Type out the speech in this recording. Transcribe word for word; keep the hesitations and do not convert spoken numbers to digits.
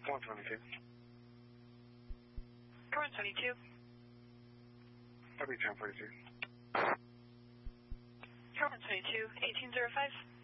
one twenty-two. one twenty-two. I'll be ten forty-two. one twenty-two, eighteen oh five.